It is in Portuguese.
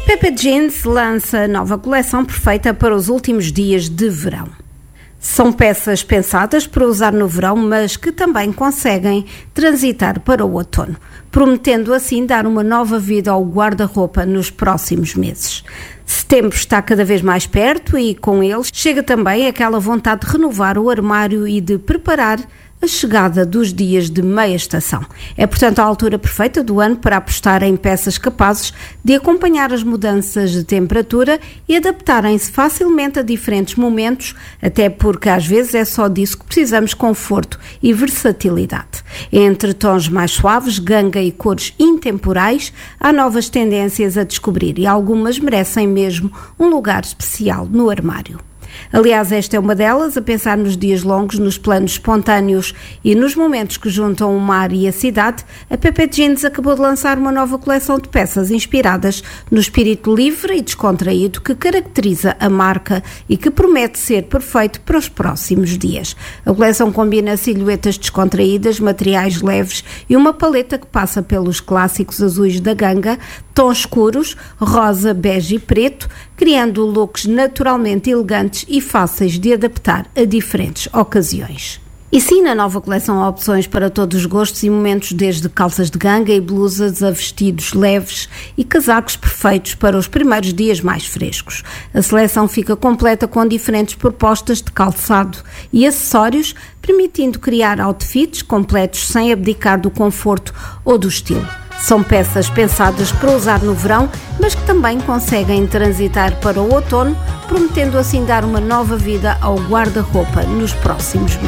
Pepe Jeans lança nova coleção perfeita para os últimos dias de verão. São peças pensadas para usar no verão, mas que também conseguem transitar para o outono, prometendo assim dar uma nova vida ao guarda-roupa nos próximos meses. Setembro está cada vez mais perto e, com ele, chega também aquela vontade de renovar o armário e de preparar a chegada dos dias de meia estação. É, portanto, a altura perfeita do ano para apostar em peças capazes de acompanhar as mudanças de temperatura e adaptarem-se facilmente a diferentes momentos, até porque às vezes é só disso que precisamos: conforto e versatilidade. Entre tons mais suaves, ganga e cores intemporais, há novas tendências a descobrir e algumas merecem mesmo um lugar especial no armário. Aliás, esta é uma delas, a pensar nos dias longos, nos planos espontâneos e nos momentos que juntam o mar e a cidade. A Pepe Jeans acabou de lançar uma nova coleção de peças inspiradas no espírito livre e descontraído que caracteriza a marca e que promete ser perfeito para os próximos dias. A coleção combina silhuetas descontraídas, materiais leves e uma paleta que passa pelos clássicos azuis da ganga, tons escuros, rosa, bege e preto, criando looks naturalmente elegantes e fáceis de adaptar a diferentes ocasiões. E sim, na nova coleção há opções para todos os gostos e momentos, desde calças de ganga e blusas a vestidos leves e casacos perfeitos para os primeiros dias mais frescos. A seleção fica completa com diferentes propostas de calçado e acessórios, permitindo criar outfits completos sem abdicar do conforto ou do estilo. São peças pensadas para usar no verão, mas que também conseguem transitar para o outono, prometendo assim dar uma nova vida ao guarda-roupa nos próximos meses.